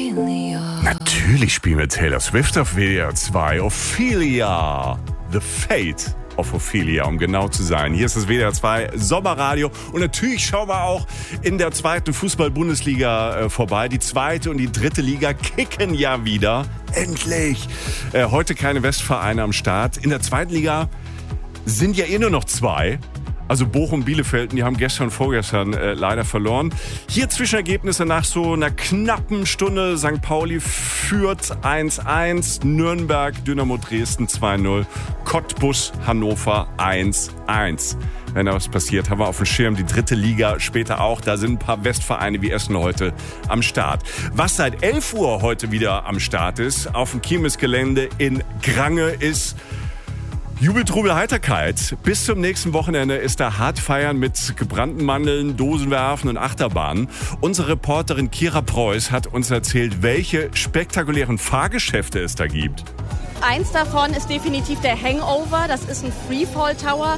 Ophelia. Natürlich spielen wir Taylor Swift auf WDR 2. Ophelia. The Fate of Ophelia, um genau zu sein. Hier ist das WDR 2 Sommerradio. Und natürlich schauen wir auch in der zweiten Fußball-Bundesliga vorbei. Die zweite und die dritte Liga kicken ja wieder. Endlich. Heute keine Westvereine am Start. In der zweiten Liga sind ja nur noch zwei. Also Bochum, Bielefeld, die haben gestern, vorgestern leider verloren. Hier Zwischenergebnisse nach so einer knappen Stunde. St. Pauli führt 1-1, Nürnberg, Dynamo Dresden 2-0, Cottbus, Hannover 1-1. Wenn da was passiert, haben wir auf dem Schirm die dritte Liga später auch. Da sind ein paar Westvereine wie Essen heute am Start. Was seit 11 Uhr heute wieder am Start ist, auf dem Kirmesgelände in Grange, ist Jubel, Trubel, Heiterkeit. Bis zum nächsten Wochenende ist da hart feiern mit gebrannten Mandeln, Dosenwerfen und Achterbahnen. Unsere Reporterin Kira Preuß hat uns erzählt, welche spektakulären Fahrgeschäfte es da gibt. Eins davon ist definitiv der Hangover. Das ist ein Freefall Tower,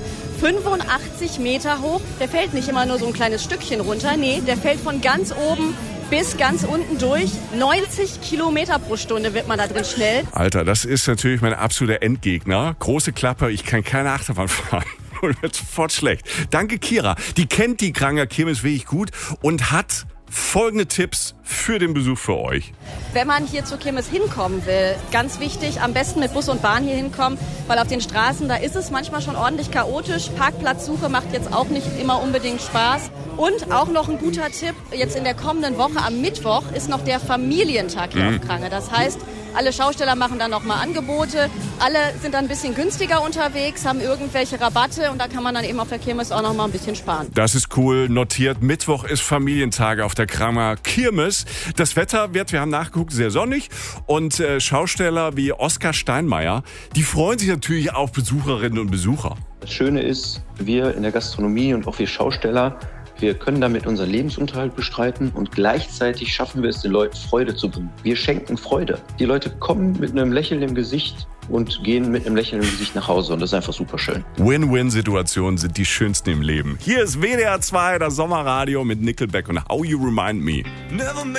85 Meter hoch. Der fällt nicht immer nur so ein kleines Stückchen runter. Nee, der fällt von ganz oben bis ganz unten durch. 90 Kilometer pro Stunde wird man da drin schnell. Alter, das ist natürlich mein absoluter Endgegner. Große Klappe, ich kann keine Achterbahn fahren. Und wird sofort schlecht. Danke, Kira. Die kennt die Granger Kirmes wirklich gut und hat folgende Tipps für den Besuch für euch. Wenn man hier zur Kirmes hinkommen will, ganz wichtig, am besten mit Bus und Bahn hier hinkommen, weil auf den Straßen, da ist es manchmal schon ordentlich chaotisch. Parkplatzsuche macht jetzt auch nicht immer unbedingt Spaß. Und auch noch ein guter Tipp, jetzt in der kommenden Woche am Mittwoch ist noch der Familientag hier auf Grange. Das heißt, alle Schausteller machen dann nochmal Angebote. Alle sind dann ein bisschen günstiger unterwegs, haben irgendwelche Rabatte und da kann man dann eben auf der Kirmes auch nochmal ein bisschen sparen. Das ist cool. Notiert, Mittwoch ist Familientage auf der Granger Kirmes. Das Wetter wird, wir haben nachgeguckt, sehr sonnig. Und Schausteller wie Oskar Steinmeier, die freuen sich natürlich auf Besucherinnen und Besucher. Das Schöne ist, wir in der Gastronomie und auch wir Schausteller, wir können damit unseren Lebensunterhalt bestreiten und gleichzeitig schaffen wir es, den Leuten Freude zu bringen. Wir schenken Freude. Die Leute kommen mit einem Lächeln im Gesicht und gehen mit einem Lächeln im Gesicht nach Hause und das ist einfach super schön. Win-Win-Situationen sind die schönsten im Leben. Hier ist WDR 2, das Sommerradio mit Nickelback und How You Remind Me.